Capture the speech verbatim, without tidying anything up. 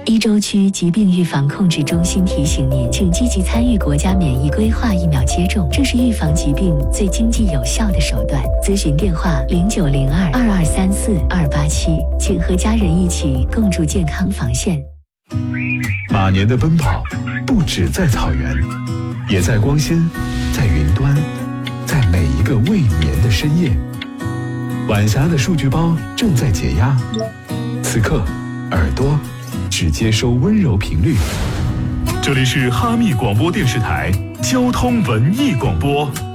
一州区疾病预防控制中心提醒您，请积极参与国家免疫规划疫苗接种，这是预防疾病最经济有效的手段。咨询电话零九零二二二三四二八七，请和家人一起共筑健康防线。 马年的奔跑不止在草原，也在光纤，在云端，在每一个未眠的深夜。晚霞的数据包正在解压，此刻耳朵只接收温柔频率。这里是哈密广播电视台交通文艺广播。